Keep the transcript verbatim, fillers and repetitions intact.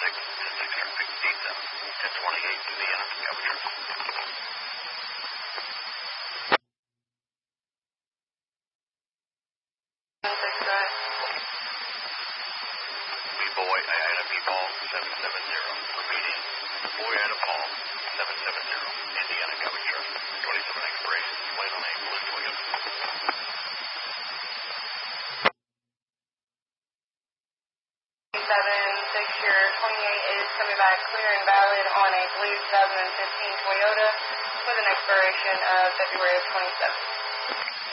six and six fifty-seven. ten twenty-eight, Indiana, coverage. B-boy, Iona B-ball, seven seven zero. Repeating, boy Iona Paul, seven seven zero. Indiana, coverage truck. twenty-seven Express, plate on name, Blue Toyota. seven, fixture twenty-eight is coming back clear and valid on a blue two thousand fifteen Toyota with an expiration of February of twenty-seven.